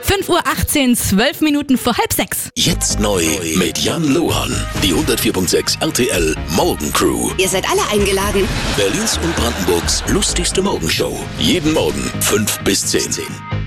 5:18 Uhr, 12 Minuten vor 5:30. Jetzt neu mit Jan Lohan. Die 104.6 RTL Morgencrew. Ihr seid alle eingeladen. Berlins und Brandenburgs lustigste Morgenshow. Jeden Morgen 5 bis 10.